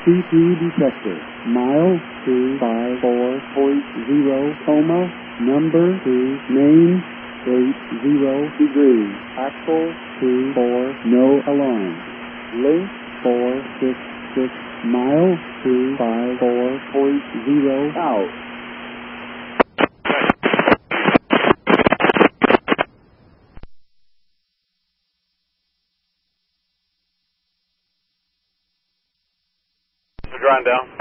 C2 detector. Mile 254.0, coma, number 2, main, 80 degrees. Axle 24, no alarm. Link 466, mile 254.0, out. Drawing down.